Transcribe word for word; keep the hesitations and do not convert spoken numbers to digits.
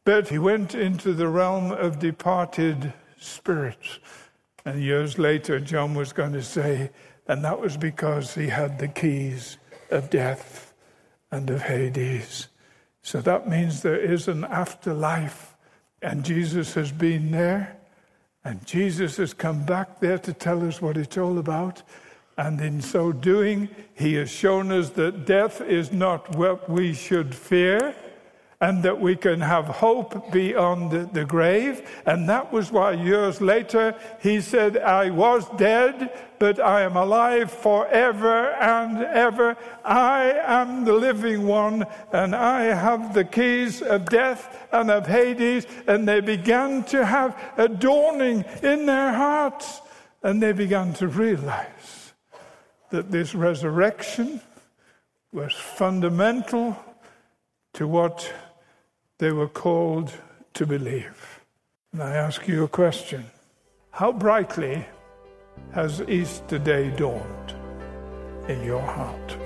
But he went into the realm of departed spirits. And years later, John was going to say, and that was because he had the keys of death and of Hades. So that means there is an afterlife, and Jesus has been there, and Jesus has come back there to tell us what it's all about. And in so doing, he has shown us that death is not what we should fear, and that we can have hope beyond the, the grave. And that was why years later he said, I was dead, but I am alive forever and ever. I am the living one, and I have the keys of death and of Hades. And they began to have a dawning in their hearts, and they began to realize that this resurrection was fundamental to what they were called to believe. And I ask you a question. How brightly has Easter Day dawned in your heart?